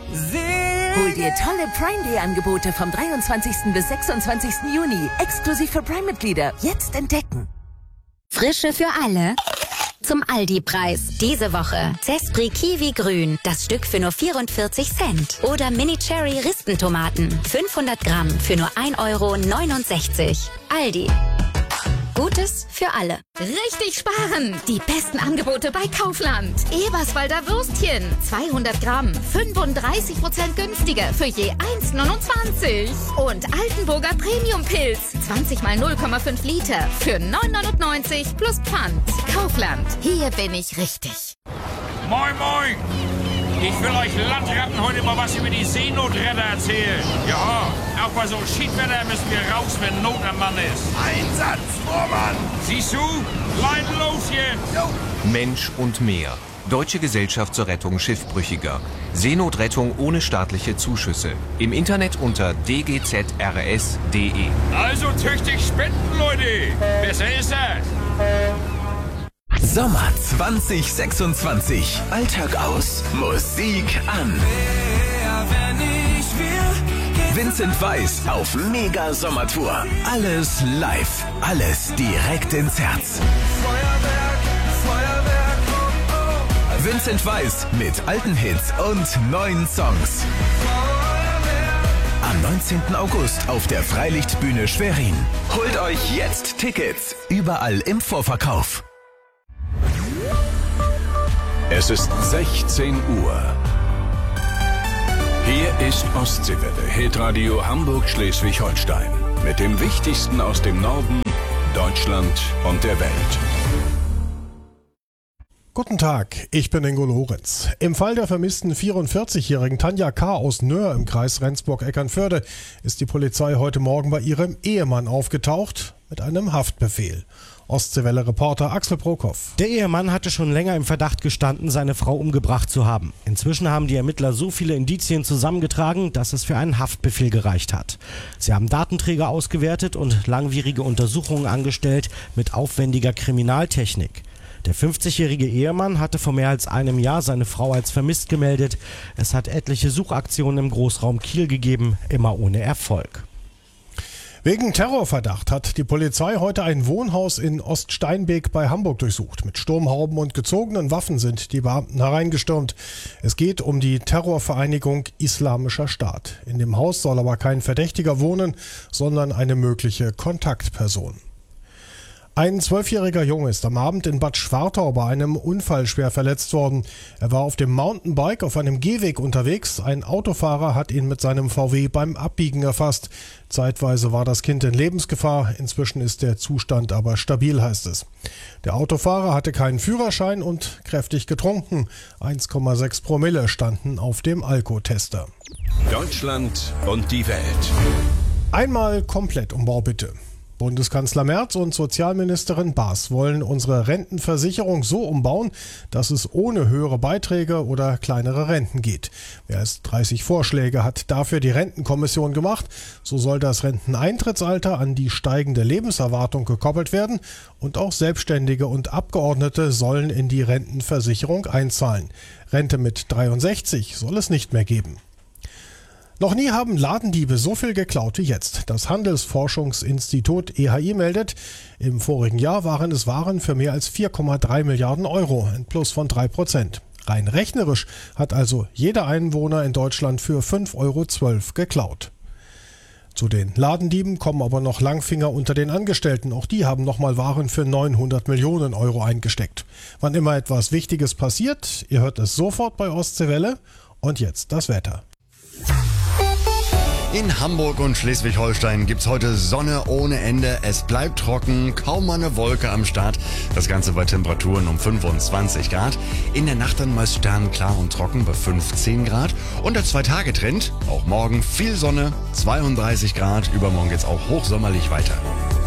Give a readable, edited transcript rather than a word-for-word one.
Hol dir tolle Prime Day Angebote vom 23. bis 26. Juni. Exklusiv für Prime-Mitglieder. Jetzt entdecken. Frische für alle. Zum Aldi-Preis. Diese Woche Zespri Kiwi Grün. Das Stück für nur 44 Cent. Oder Mini Cherry Rispentomaten. 500 Gramm für nur 1,69 €. Aldi. Gutes für alle. Richtig sparen! Die besten Angebote bei Kaufland. Eberswalder Würstchen. 200 Gramm. 35% günstiger für je 1,29 €. Und Altenburger Premium-Pilz. 20 mal 0,5 Liter für 9,99 € plus Pfand. Kaufland. Hier bin ich richtig. Moin, moin! Ich will euch Landratten heute mal was über die Seenotretter erzählen. Ja, auch bei so Schiedwetter müssen wir raus, wenn Not am Mann ist. Einsatz, Vormann! Siehst du? Leiden los jetzt! Jo. Mensch und Meer. Deutsche Gesellschaft zur Rettung Schiffbrüchiger. Seenotrettung ohne staatliche Zuschüsse. Im Internet unter dgzrs.de. Also tüchtig spenden, Leute! Besser ist das! Sommer 2026. Alltag aus, Musik an. Vincent Weiss auf Mega Sommertour. Alles live, alles direkt ins Herz. Vincent Weiss mit alten Hits und neuen Songs. Am 19. August auf der Freilichtbühne Schwerin. Holt euch jetzt Tickets. Überall im Vorverkauf. Es ist 16 Uhr. Hier ist Ostseewelle, Hitradio Hamburg-Schleswig-Holstein. Mit dem Wichtigsten aus dem Norden, Deutschland und der Welt. Guten Tag, ich bin Ingo Lorenz. Im Fall der vermissten 44-jährigen Tanja K. aus Nöhr im Kreis Rendsburg-Eckernförde ist die Polizei heute Morgen bei ihrem Ehemann aufgetaucht mit einem Haftbefehl. Ostseewelle-Reporter Axel Prokop. Der Ehemann hatte schon länger im Verdacht gestanden, seine Frau umgebracht zu haben. Inzwischen haben die Ermittler so viele Indizien zusammengetragen, dass es für einen Haftbefehl gereicht hat. Sie haben Datenträger ausgewertet und langwierige Untersuchungen angestellt mit aufwendiger Kriminaltechnik. Der 50-jährige Ehemann hatte vor mehr als einem Jahr seine Frau als vermisst gemeldet. Es hat etliche Suchaktionen im Großraum Kiel gegeben, immer ohne Erfolg. Wegen Terrorverdacht hat die Polizei heute ein Wohnhaus in Oststeinbeek bei Hamburg durchsucht. Mit Sturmhauben und gezogenen Waffen sind die Beamten hereingestürmt. Es geht um die Terrorvereinigung Islamischer Staat. In dem Haus soll aber kein Verdächtiger wohnen, sondern eine mögliche Kontaktperson. Ein 12-jähriger Junge ist am Abend in Bad Schwartau bei einem Unfall schwer verletzt worden. Er war auf dem Mountainbike auf einem Gehweg unterwegs. Ein Autofahrer hat ihn mit seinem VW beim Abbiegen erfasst. Zeitweise war das Kind in Lebensgefahr. Inzwischen ist der Zustand aber stabil, heißt es. Der Autofahrer hatte keinen Führerschein und kräftig getrunken. 1,6 Promille standen auf dem Alkotester. Deutschland und die Welt. Einmal Komplettumbau bitte. Bundeskanzler Merz und Sozialministerin Baas wollen unsere Rentenversicherung so umbauen, dass es ohne höhere Beiträge oder kleinere Renten geht. Mehr als 30 Vorschläge hat dafür die Rentenkommission gemacht. So soll das Renteneintrittsalter an die steigende Lebenserwartung gekoppelt werden und auch Selbstständige und Abgeordnete sollen in die Rentenversicherung einzahlen. Rente mit 63 soll es nicht mehr geben. Noch nie haben Ladendiebe so viel geklaut wie jetzt. Das Handelsforschungsinstitut EHI meldet, im vorigen Jahr waren es Waren für mehr als 4,3 Milliarden Euro, ein Plus von 3%. Rein rechnerisch hat also jeder Einwohner in Deutschland für 5,12 Euro geklaut. Zu den Ladendieben kommen aber noch Langfinger unter den Angestellten. Auch die haben nochmal Waren für 900 Millionen Euro eingesteckt. Wann immer etwas Wichtiges passiert, ihr hört es sofort bei Ostseewelle. Und jetzt das Wetter. In Hamburg und Schleswig-Holstein gibt's heute Sonne ohne Ende. Es bleibt trocken, kaum mal eine Wolke am Start. Das Ganze bei Temperaturen um 25 Grad. In der Nacht dann meist sternklar und trocken bei 15 Grad. Und der 2-Tage-Trend, auch morgen viel Sonne, 32 Grad. Übermorgen geht's auch hochsommerlich weiter.